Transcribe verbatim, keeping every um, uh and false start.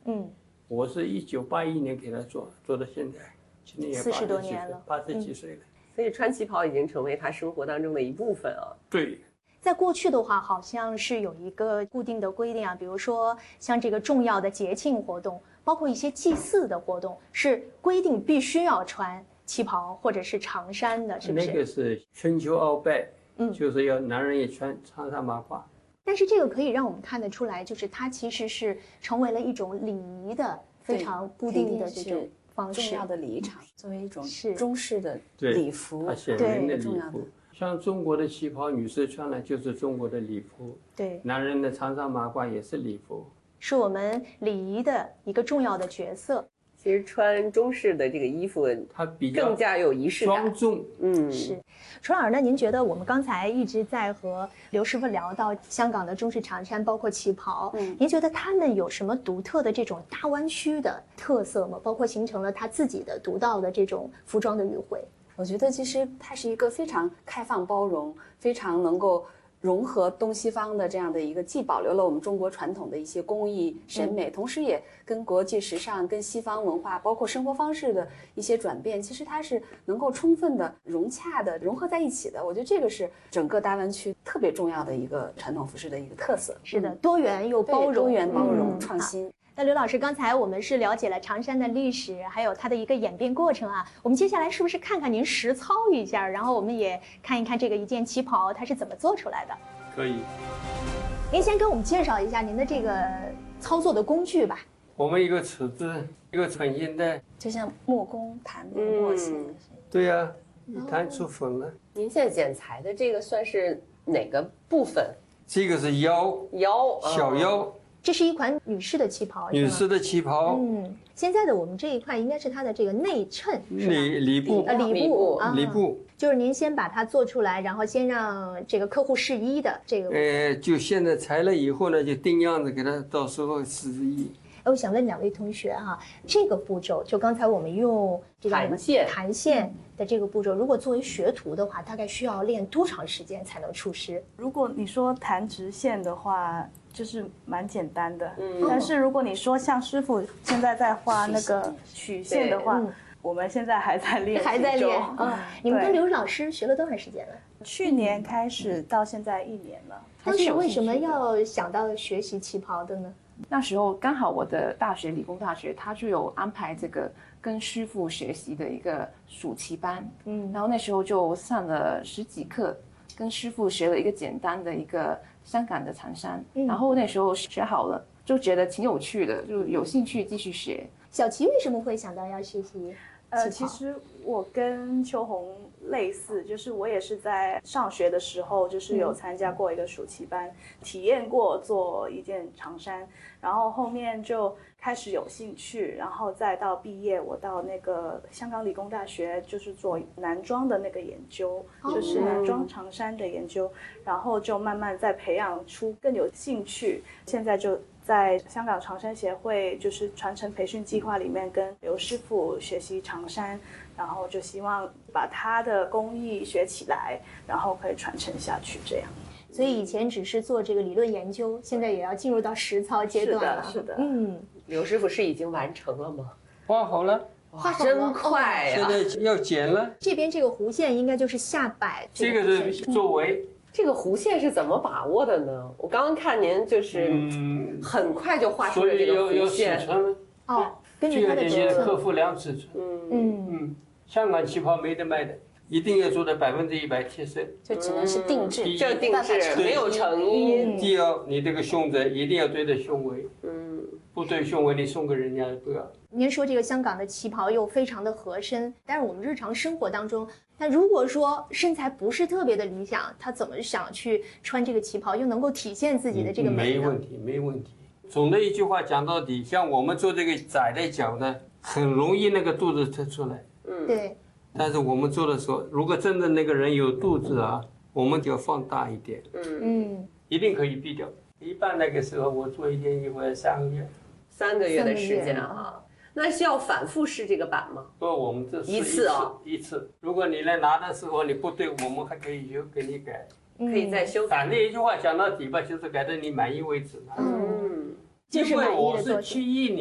嗯， 我是一九八一年给他做，做到现在，今年也四十多年了， 八十几岁了。 所以穿旗袍已经成为他生活当中的一部分啊。 对。 在过去的话，好像是有一个固定的规定啊，比如说像这个重要的节庆活动，包括一些祭祀的活动，是规定必须要穿旗袍或者是长衫的，是不是？ 那个是春秋鳌拜， 嗯， 就是要男人也穿长衫马褂。 但是这个可以让我们看得出来，就是它其实是成为了一种礼仪的非常固定的这种方式， 重要的礼仪场，作为一种中式的礼服， 它显明的礼服。像中国的旗袍，女士穿的就是中国的礼服， 对， 男人的长衫马褂也是礼服， 是我们礼仪的一个重要的角色。 其实穿中式的这个衣服， 它比较更加有仪式感、 庄重。 嗯， 是。楚老师呢？您觉得我们刚才一直在和刘师傅聊到香港的中式长衫，包括旗袍，嗯，您觉得他们有什么独特的这种大湾区的特色吗？包括形成了他自己的独到的这种服装的语汇？ 我觉得其实它是一个非常开放包容，非常能够融合东西方的这样的一个，既保留了我们中国传统的一些工艺审美，嗯、同时也跟国际时尚、跟西方文化，包括生活方式的一些转变，其实它是能够充分的融洽的融合在一起的。我觉得这个是整个大湾区特别重要的一个传统服饰的一个特色。 是的，多元又包容， 多元包容、嗯、创新。 那刘老师，刚才我们是了解了长衫的历史，还有它的一个演变过程啊。我们接下来是不是看看您实操一下，然后我们也看一看这个一件旗袍它是怎么做出来的？ 可以。 您先给我们介绍一下您的这个操作的工具吧。 我们一个尺子，一个成型带， 就像木工弹那个墨线。 嗯、对呀、啊，一弹出粉了。 您现在剪裁的这个算是哪个部分？ 这个是腰， 腰， 小腰。哦， 这是一款女士的旗袍， 女士的旗袍。 嗯，现在的我们这一块应该是它的这个内衬， 里里部啊，里部啊， 里部， 就是您先把它做出来，然后先让这个客户试衣的这个。 呃，就现在裁了以后呢，就定样子给他，到时候试衣。 我想问两位同学哈，这个步骤就刚才我们用这个弹线弹线的这个步骤，如果作为学徒的话，大概需要练多长时间才能出师？ 如果你说弹直线的话，就是蛮简单的，嗯，但是如果你说像师傅现在在画那个曲线的话，嗯、我们现在还在练， 还在练啊、嗯！你们跟刘老师学了多长时间了？ 去年开始到现在一年了。 当时为什么要想到学习旗袍的呢？ 那时候刚好我的大学理工大学，他就有安排这个跟师傅学习的一个暑期班，嗯，然后那时候就上了十几课，跟师傅学了一个简单的一个香港的长衫，嗯、然后那时候学好了，就觉得挺有趣的，就有兴趣继续学。 小琪为什么会想到要学习？ 呃，其实我跟秋红类似，就是我也是在上学的时候，就是有参加过一个暑期班，嗯、体验过做一件长衫，然后后面就开始有兴趣，然后再到毕业，我到那个香港理工大学，就是做男装的那个研究，哦、就是男装长衫的研究，然后就慢慢再培养出更有兴趣，现在就在香港长衫协会就是传承培训计划里面跟刘师傅学习长衫，然后就希望把他的工艺学起来，然后可以传承下去这样。 所以以前只是做这个理论研究，现在也要进入到实操阶段了。 是的，是的。 嗯， 刘师傅是已经完成了吗？ 画好了， 画好了， 真快呀、 啊！现在要剪了。 这边这个弧线应该就是下摆， 这个是作为。 这个弧线是怎么把握的呢？我刚刚看您就是很快就画出了这个弧线。 所以有有尺寸哦，根据它的尺寸。 客户量尺寸。嗯嗯嗯，香港旗袍没得卖的，一定要做到百分之一百贴身。 就只能是定制， 这定制没有成衣。 第二，你这个胸针一定要对着胸围。嗯，不对胸围你送给人家不要。 您说这个香港的旗袍又非常的合身，但是我们日常生活当中，那如果说身材不是特别的理想，他怎么想去穿这个旗袍，又能够体现自己的这个美呢？ 没问题，没问题。总的一句话讲到底，像我们做这个窄的脚呢，很容易那个肚子凸出来。 嗯，对。 但是我们做的时候，如果真的那个人有肚子啊，我们就要放大一点。嗯嗯，一定可以避掉。一般那个时候我做一件衣服要三个月。 三个月的时间啊。那是要反复试这个版吗？ 不，我们这是一次啊， 一次。如果你来拿的时候你不对，我们还可以就给你改， 可以再修改。 反正一句话讲到底吧，就是改到你满意为止嘛。 嗯，就是满意的做出。 因为我是七一年。